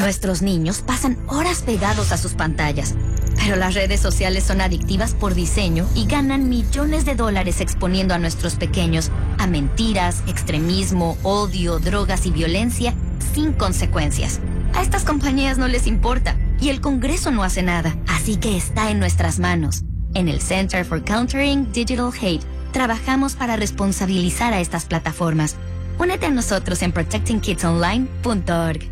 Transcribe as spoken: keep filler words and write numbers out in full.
Nuestros niños pasan horas pegados a sus pantallas, pero las redes sociales son adictivas por diseño y ganan millones de dólares exponiendo a nuestros pequeños a mentiras, extremismo, odio, drogas y violencia sin consecuencias. A estas compañías no les importa y el Congreso no hace nada, así que está en nuestras manos. En el Center for Countering Digital Hate, trabajamos para responsabilizar a estas plataformas. Únete a nosotros en protecting kids online punto org.